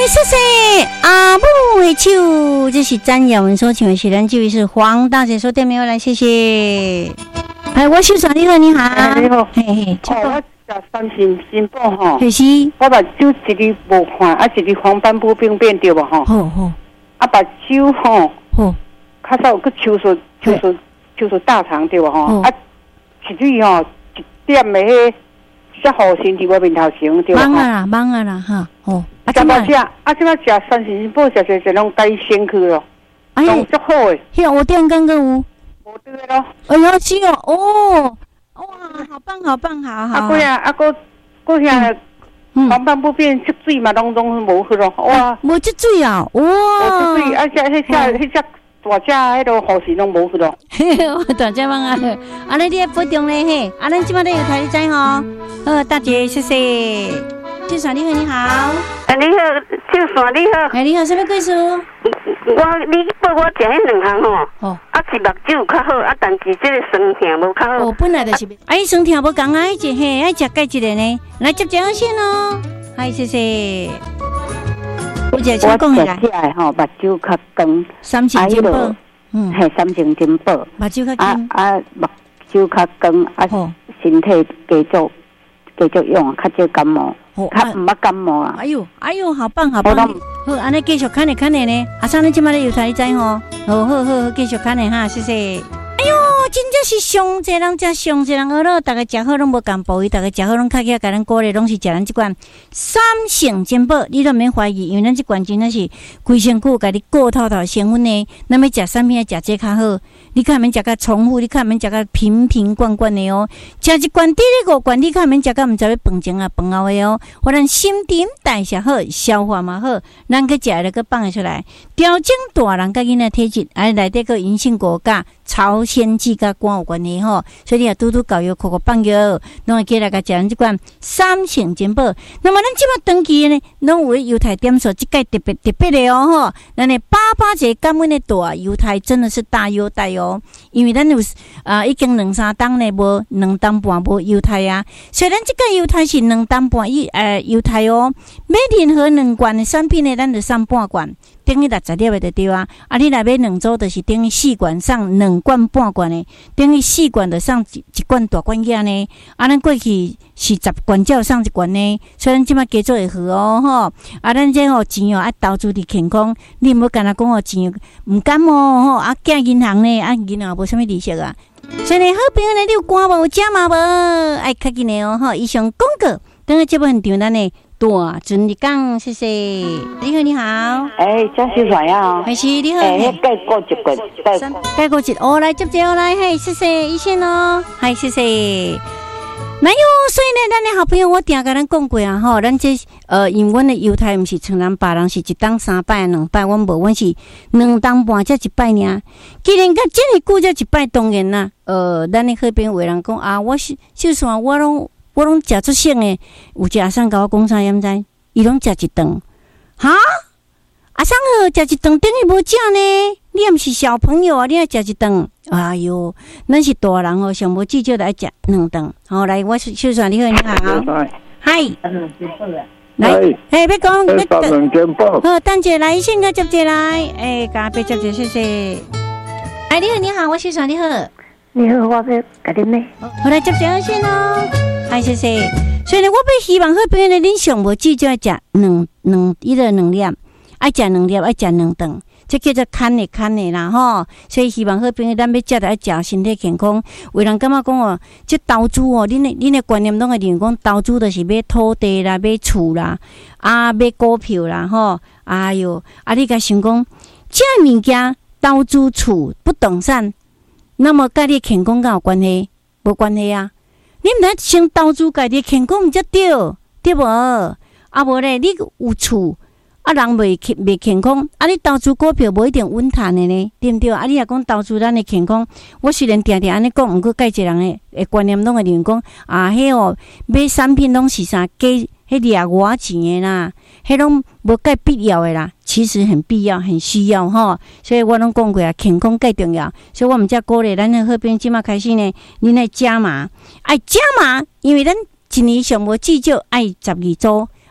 谢谢阿母的手，这是詹雅文所唱的，是咱这位是黄大姐所点名来，谢谢。哎，我秀爽，你好，你好， 你好， 嘿嘿， 我食三星新宝吼， 是， 我目睭一日无看，啊一日黄斑部病变对无吼， 好好， 啊目睭吼， 好， 较早有个手术大肠对无吼，啊一日吼一点的迄遮护身伫我面头前对无吼， 忙啊啦哈，哦， 啊怎么食？啊怎么食三星新宝食拢改先去咯，拢足好诶， 迄个我店刚刚有。 无对咯， 哎呦，是哦，哇，好棒，好棒，好好。 个遐黄斑部变出水嘛，拢无去咯，哇， 无出水啊，哇， 无出水，而且迄只大只迄个护士拢无去咯。 大只忙啊，安尼你要保重咧嘿，啊，咱即摆咧有台你知吼，大姐，谢谢。秀爽你好，你好。 你好，秀爽你好。 哎，你好，什么贵叔？ 你帮我食迄两项吼，是目睭较好，但是这个酸痛无较好。 本来就是，酸痛无讲爱食嘿，爱食钙质的呢，来接先哦。嗨，谢谢。我食起来吼，目睭较光， 三星金宝， 嘿，三星金宝， 目睭较金， 目睭较光，身体继续用，较少感冒。较唔捌感冒啊！ 哎呦，好棒！好，安尼继续看呢呢。阿三，你即摆咧有台你知吼？好，继续看呢哈，谢谢。哎呦，真正是上济人食上济人学咯，大家食好拢无共步，大家食好拢较起甲咱鼓励，拢是食咱即款三星金宝，你都免怀疑，因为咱即款真正是规身躯甲你顾透透成分呢。咱要食啥物啊？食这较好。你看免食甲重复，你看免食甲瓶罐的哦。食一罐底咧5罐，你看免食甲毋知要饭前啊饭后的哦。互咱心肠代谢好，消化嘛好，咱去食了个放出来，调整大人甲囡仔体质，内底个银杏果甲超纤质甲肝有关系吼。所以你也拄教育口放药，拢会起来甲食咱即款三星金宝。那么咱即马长期呢，拢有犹太点数，即届特别的哦吼。咱的8节感恩的大犹太真的是大优待哦。因为咱有已经2-3档呢，无2档半无犹太啊，所以咱这个犹太是2档半犹太哦。买任何2罐的产品呢，咱就送半罐，等于60粒的就对啊。啊，你若买2组，就是等于4罐送2罐半罐的，等于4罐就送一罐大罐仔呢。啊，咱过去是10罐才有送1罐呢，所以咱即摆加做会好哦吼。啊，咱这钱爱投资伫健康，你毋好干那讲钱毋感冒吼，啊，寄银行呢，啊，银行无啥物利息啊。所以好朋友呢，你有肝无？有食嘛无？爱较紧的哦吼。以上广告，等下节目现场咱呢大准你讲，谢谢。你好，你好。 张秀爽呀。 还是你好。 盖过一罐， 盖过一，来接来，嘿，谢谢一线哦，嗨，谢谢。那所以呢，咱的好朋友，我定甲咱讲过啊，吼，咱这因为阮的犹太毋是像咱别人是1档3摆2摆，阮无，阮是2档半才1摆尔。既然甲这么久才1摆，当然啦，咱的好朋友有人讲啊，我是就算我拢食出性的，有一个阿桑甲我讲啥，毋知，伊拢食1顿，哈？阿桑食1顿等于无食呢？你也毋是小朋友啊，你爱食1顿？哎哟，咱是大人哦，上无至少来食2顿。好，来，我秀爽，你好，你好，嗨，来，要讲 3件宝， 好，等者来，先个接者来，甲别接者，谢谢。哎，你好，我秀爽，你好， 你好，我要甲你买， 好来接者先哦，嗨，谢谢。所以呢，我要希望好朋友呢，恁上无至少爱食2粒，爱食2粒，爱食2顿。这叫做看的啦吼，所以希望好朋友咱要食的爱食身体健康。有人感觉讲哦，这投资哦，恁的观念拢会认为讲投资就是买土地啦、买厝啦、买股票啦吼。哎哟，你甲想讲，这物件投资厝不动产，那么甲你健康敢有关系？无关系啊！你毋得先投资家己健康，毋才对，对无？啊无咧，你有厝。人未健康，你投资股票无一定稳赚的呢，对毋对？你若讲投资咱的健康，我虽然定安尼讲，毋过介济人的观念拢会认为讲，迄买产品拢是啥假，迄掠外钱的啦，迄拢无介必要的啦。其实很必要，很需要吼。所以我拢讲过啊，健康介重要。所以我们才鼓励咱的好朋友即马开始呢，恁爱加码，因为咱一年上无至少爱12组。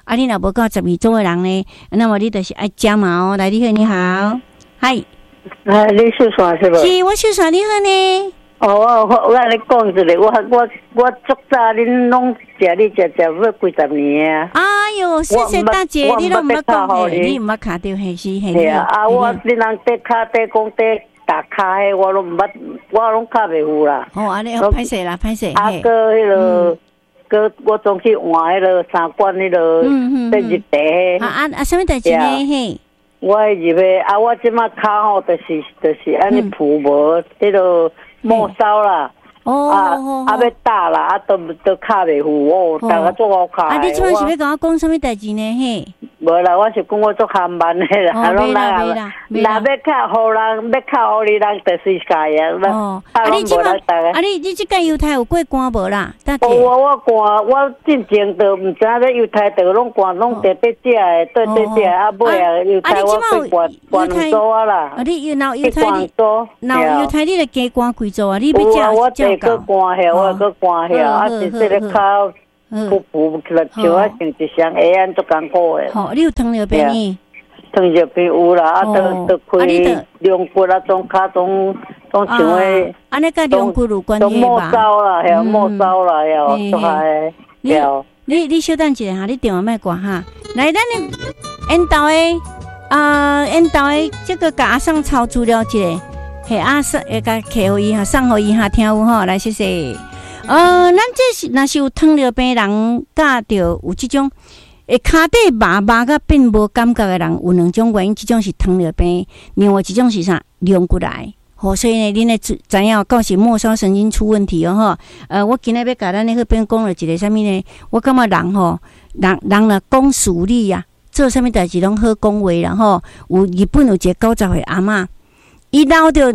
啊，你若无到12组的人呢，那么你就是爱加码哦。来，你好，你好，嗨， 你秀山是无？ 是，我秀山，你好呢。 我安尼讲一个，我足早恁拢食，你食要几十年啊！ 哎哟，谢谢大姐，你都毋捌讲嘿，你毋捌卡到嘿是嘿。 系啊，我恁人在卡在讲在打卡嘿，我拢毋捌，我拢卡袂赴啦。 安尼歹势啦，歹势。 啊，个迄落，个我总去换迄落三罐迄落，在日茶。 什么代志呢？嘿。 我入去我即马卡吼，就是安尼铺无迄落。末梢啦，要打啦，都卡袂赴大家做好卡。 你即摆是要甲我讲什么代志呢？嘿， 无啦，我是讲我做航班的啦， 拢啦， 要卡互人，要卡互你人，就是家呀。 你即摆，你即间犹太有过关无啦？ 我关，我进前都毋知影犹太都拢关，拢特别食的，对，尾犹太我关两组啊啦。 你犹太你就加关几组啊？你要食我第个关遐，我个关遐，是这个靠补了，像啊像一双鞋安足艰苦的。 好，你有糖尿病呢？ 糖尿病有啦，都开两骨啊，种骹种像诶， 安尼甲两骨有关系吧？ 末梢啦，遐末梢啦，遐都还了。 你稍等一下哈，你电话莫挂哈。来，咱的引导的这个甲阿桑抄资料一下。嘿，阿桑会甲客互伊哈，送互伊哈，听有吼，来谢谢。咱这是若是有糖尿病人，甲着有即种会骹底麻甲变无感觉的人，有两种原因，一种是糖尿病，另外一种是啥？两骨癌。好，所以呢，恁咧知影到是末梢神经出问题哦吼。我今日要甲咱迄边讲了一个啥物呢？我感觉人吼，人若讲事理啊，做啥物代志拢好讲话啦吼。有日本有一个90岁阿嬷。伊留着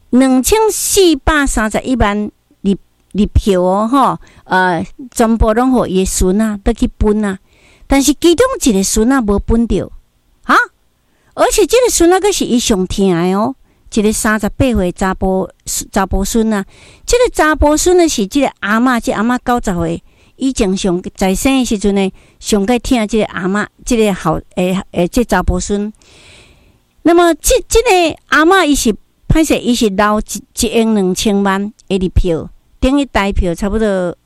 2431万入票哦，吼，全部拢互伊的孙啊，得去分啊。但是其中一个孙啊无分着，哈，而且这个孙啊，佫是伊上疼的哦，一个38岁查甫孙啊，这个查甫孙呢是这个阿嬷，这阿嬷90岁，以前上在生的时阵呢，上个疼这个阿嬷，这个好这查甫孙。那么这个阿嬷伊是歹势，伊是留12000万的入票，等于台票差不多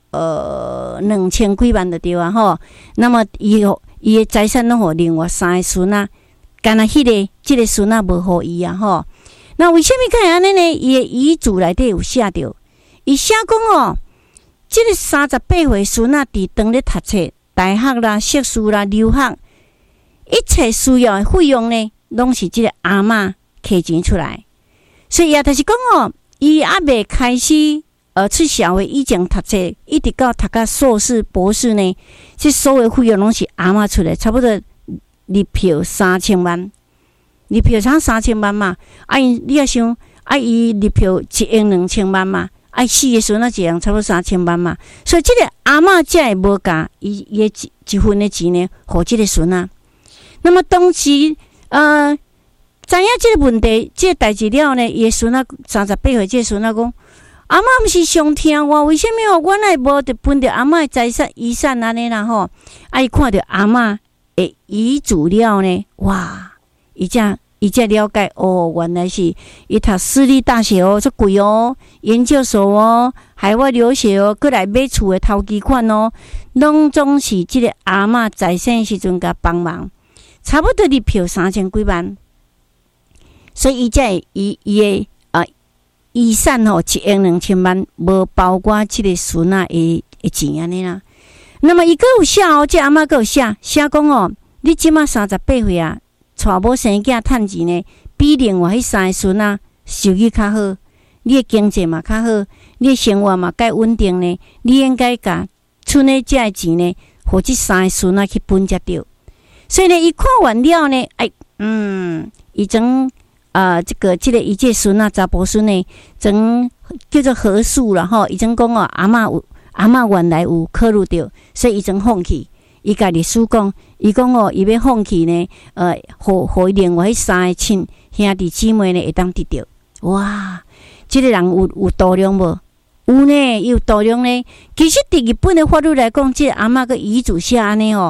2000几万就对啊吼。那么伊的财产拢互另外3个孙啊，干那这个孙啊无互伊啊吼。那为什么会安尼呢？伊的遗嘱内底有写着，伊写讲哦，这个38岁孙啊，伫当咧读册，大学啦、硕士啦、留学，一切需要的费用呢，拢是这个阿嬷摕钱出来，所以也就是讲哦，伊还未开始出社会以前读册，一直到读到硕士、博士呢，这所有费用拢是阿嬷出来，差不多入票3000万，入票差3000万嘛。你也想，伊入票12000万嘛，4个孙仔一人差不多3000万嘛，所以这个阿嬷才会无甲伊一分的钱呢，互这个孙仔。那么当时知影这个问题，这个代志了呢，伊的孙仔38岁，这个孙仔讲，阿嬷毋是上疼我，为什么我来无得分着阿嬷的财产遗产安尼啦吼？伊看着阿嬷的遗嘱了呢，哇！伊才了解哦，原来是伊读私立大学哦，足贵哦，研究所哦，海外留学哦，过来买厝的头期款哦，拢总是这个阿嬷在生时阵甲帮忙，差不多入票3000几万，所以伊才伊的遗产吼12000万，无包括这个孙仔的钱安尼啦。那么伊阁有写哦，这阿嬷阁有写讲哦，你即马38岁啊。娶某生囝趁钱呢，比另外迄3个孙仔收入较好，你的经济嘛较好，你的生活嘛该稳定呢。你应该甲剩的这个钱呢，互这3个孙仔去分才对。所以呢，伊看完了呢，伊种这个伊这孙仔查甫孙呢，种叫做合数啦吼，伊种讲哦，阿嬷原来有考虑到，所以伊种放弃。伊甲律师讲，伊讲哦，伊要放弃呢，互另外迄3个兄弟姊妹呢会当得到。哇，这个人有度量无？有呢，有度量呢。其实伫日本的法律来讲，这个阿嬷个遗嘱写安尼哦，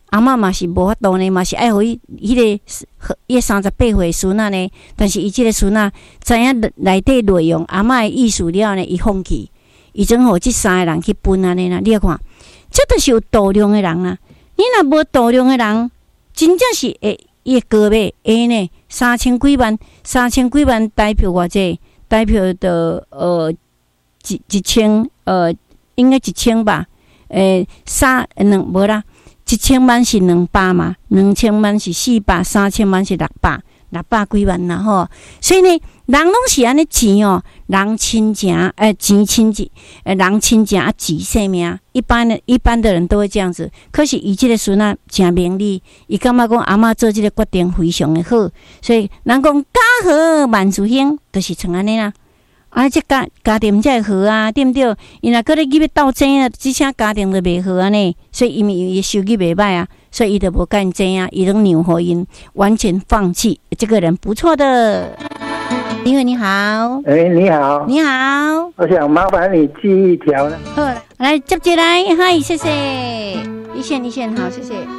阿嬷嘛是无法度呢，嘛是爱互伊迄个38岁孙仔呢，但是伊即个孙仔知影内底内容，阿嬷的意思了呢，伊放弃，伊总互即3个人去分安尼啦。你看，这都是有度量的人啊！你若无度量的人，真正是伊个买呢，3000几万代表偌济？代表的1000应该1000吧？无啦，1000万是200嘛，2000万是400，3000万是600几万啦吼。所以呢，人拢是安尼钱哦，人亲情钱亲情，人亲情啊钱性命。一般的人都会这样子。可是伊即个孙仔真明理，伊感觉讲阿嬷做即个决定非常的好，所以人讲家和万事兴，就是像安尼啦。这家庭才会好啊，对不对？伊若搁咧去要斗争啊，只请家庭就袂好安尼。所以因为伊收入袂歹啊，所以伊就无干争啊，伊拢让互因完全放弃。这个人不错的。林伟你好， 你好， 你好， 我想麻烦你记一条呢。 好，来接起来，嗨，谢谢，一线，好，谢谢。